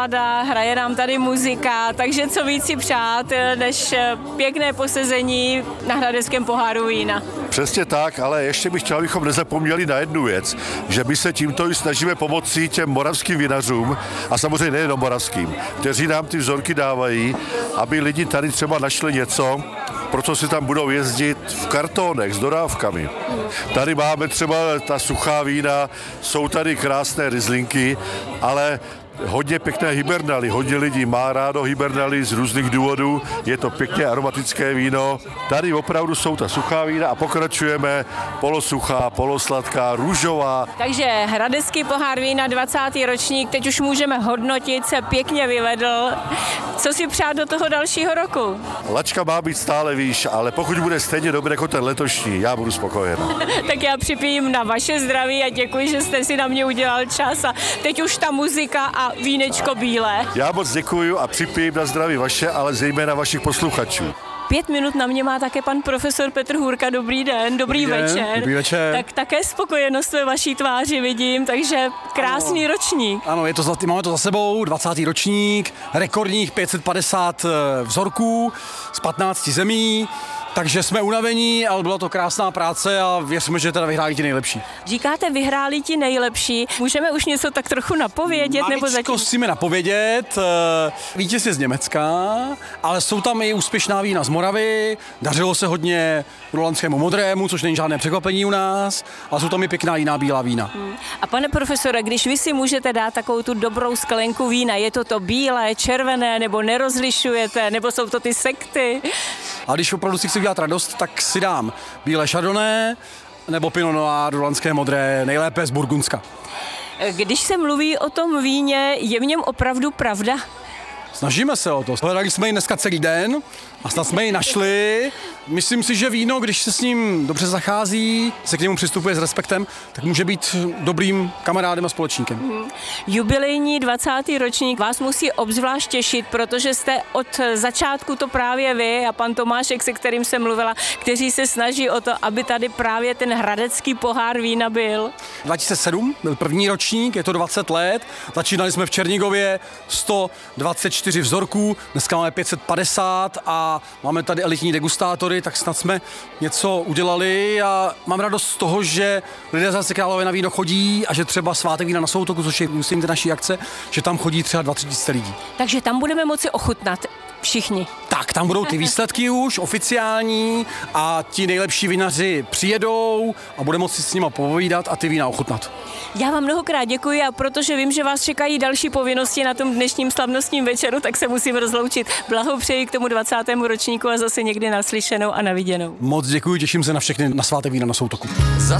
nálada, hraje nám tady muzika, takže co víc si přát, než pěkné posezení na Hradeckém poháru vína. Přesně tak, ale ještě bych chtěl, abychom nezapomněli na jednu věc, že my se tímto i snažíme pomoci těm moravským vinařům a samozřejmě nejenom moravským, kteří nám ty vzorky dávají, aby lidi tady třeba našli něco, pro co si tam budou jezdit v kartonech s dodávkami. Tady máme třeba ta suchá vína, jsou tady krásné ryzlinky, ale hodně pěkné hibernaly, hodně lidí má rádo hibernaly z různých důvodů, je to pěkně aromatické víno. Tady opravdu jsou ta suchá vína a pokračujeme polosuchá, polosladká, růžová. Takže Hradecký pohár vína 20. ročník, teď už můžeme hodnotit, se pěkně vyvedl. Co si přát do toho dalšího roku? Lačka má být stále výš, ale pokud bude stejně dobrý jako ten letošní, já budu spokojen. Tak já připijím na vaše zdraví a děkuji, že jste si na mě udělal čas a teď už ta muzika a vínečko bílé. Já moc děkuju a připijím na zdraví vaše, ale zejména vašich posluchačů. 5 minut na mě má také pan profesor Petr Hůrka. Dobrý den, dobrý večer. Dobrý večer. Tak také spokojenost ve vaší tváři vidím, takže krásný ročník. Ano, máme to za sebou, 20. ročník, rekordních 550 vzorků z 15 zemí. Takže jsme unavení, ale byla to krásná práce a věříme, že teda vyhráli ti nejlepší. Říkáte, vyhráli ti nejlepší. Můžeme už něco tak trochu napovědět? Nebo zatím? Chceme napovědět. Vítěz je z Německa, ale jsou tam i úspěšná vína z Moravy. Dařilo se hodně Rolandskému modrému, což není žádné překvapení u nás, ale jsou tam i pěkná jiná bílá vína. A pane profesore, když vy si můžete dát takovou tu dobrou sklenku vína, je to bílé, červené, nebo nerozlišujete, nebo jsou to ty sekty? A když opravdu si chci udělat radost, tak si dám bílé Chardonnay nebo Pinot Noir, Rolandské modré, nejlépe z Burgundska. Když se mluví o tom víně, je v něm opravdu pravda? Snažíme se o to. Hledali jsme ji dneska celý den a snad jsme ji našli. Myslím si, že víno, když se s ním dobře zachází, se k němu přistupuje s respektem, tak může být dobrým kamarádem a společníkem. Jubilejní 20. ročník vás musí obzvlášť těšit, protože jste od začátku to právě vy a pan Tomášek, se kterým jsem mluvila, kteří se snaží o to, aby tady právě ten Hradecký pohár vína byl. 2007 byl první ročník, je to 20 let. Začínali jsme v Černigově, 124 vzorků, dneska máme 550 a máme tady elitní degustátory, tak snad jsme něco udělali a mám radost z toho, že lidé zase Králové na víno chodí a že třeba svátek vína na Soutoku, což je myslím ty naší akce, že tam chodí třeba 2-3 tisíce lidí. Takže tam budeme moci ochutnat všichni. Tak, tam budou ty výsledky už oficiální a ti nejlepší vinaři přijedou a bude moci s nima povídat a ty vína ochutnat. Já vám mnohokrát děkuji a protože vím, že vás čekají další povinnosti na tom dnešním slavnostním večeru, tak se musím rozloučit. Blahopřeji k tomu 20. ročníku a zase někdy naslyšenou a naviděnou. Moc děkuji, těším se na všechny na svátek vína na Soutoku. Za